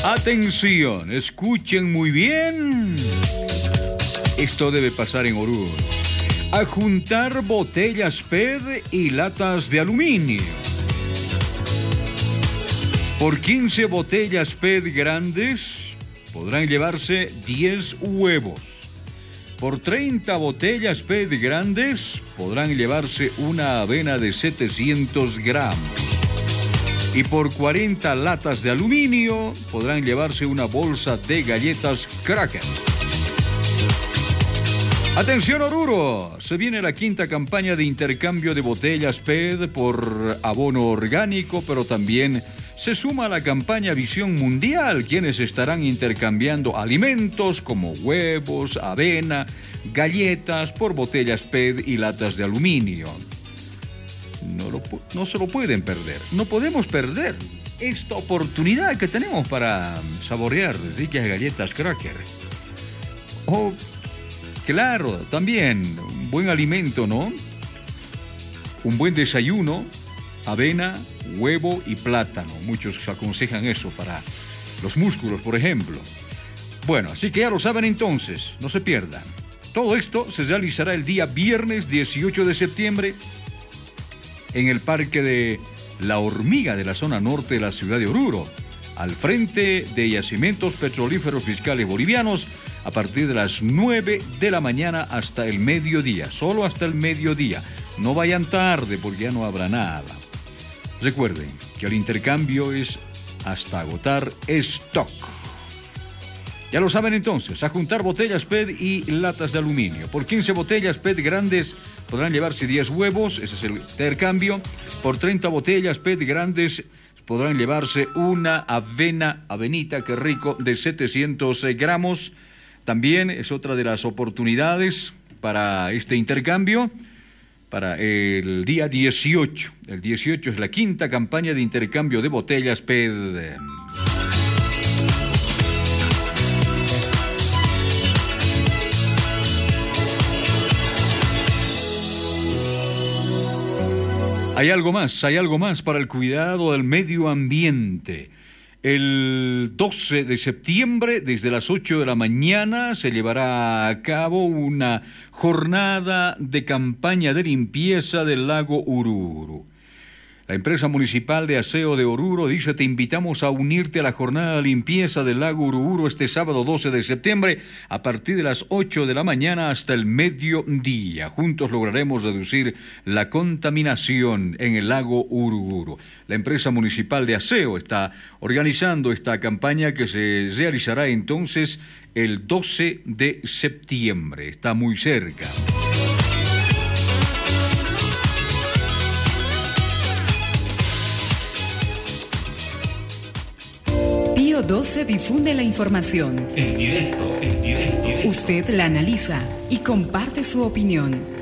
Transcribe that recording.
Atención, escuchen muy bien. Esto debe pasar en Oruro. A juntar botellas PET y latas de aluminio. Por 15 botellas PET grandes podrán llevarse 10 huevos. Por 30 botellas PET grandes podrán llevarse una avena de 700 gramos. Y por 40 latas de aluminio podrán llevarse una bolsa de galletas Cracker. Atención Oruro, se viene la quinta campaña de intercambio de botellas PET por abono orgánico, pero también se suma a la campaña Visión Mundial, quienes estarán intercambiando alimentos como huevos, avena, galletas por botellas PET y latas de aluminio. No se lo pueden perder, no podemos perder esta oportunidad que tenemos para saborear ricas galletas Cracker. Oh, claro, también un buen alimento, ¿no? Un buen desayuno, avena, huevo y plátano. Muchos aconsejan eso para los músculos, por ejemplo. Bueno, así que ya lo saben entonces, no se pierdan. Todo esto se realizará el día viernes 18 de septiembre en el Parque de La Hormiga de la zona norte de la ciudad de Oruro, al frente de Yacimientos Petrolíferos Fiscales Bolivianos, a partir de las 9 de la mañana hasta el mediodía, solo hasta el mediodía. No vayan tarde porque ya no habrá nada. Recuerden que el intercambio es hasta agotar stock. Ya lo saben entonces, a juntar botellas PET y latas de aluminio. Por 15 botellas PET grandes podrán llevarse 10 huevos, ese es el intercambio. Por 30 botellas PET grandes podrán llevarse una avenita, qué rico, de 700 gramos. También es otra de las oportunidades para este intercambio, para el día 18. El 18 es la quinta campaña de intercambio de botellas PET. Hay algo más para el cuidado del medio ambiente. El 12 de septiembre, desde las 8 de la mañana, se llevará a cabo una jornada de campaña de limpieza del lago Ururu. La empresa municipal de aseo de Oruro dice: te invitamos a unirte a la jornada de limpieza del lago Ururu este sábado 12 de septiembre a partir de las 8 de la mañana hasta el mediodía. Juntos lograremos reducir la contaminación en el lago Ururu. La empresa municipal de aseo está organizando esta campaña que se realizará entonces el 12 de septiembre. Está muy cerca. Pío 12 difunde la información. En directo. Usted la analiza y comparte su opinión.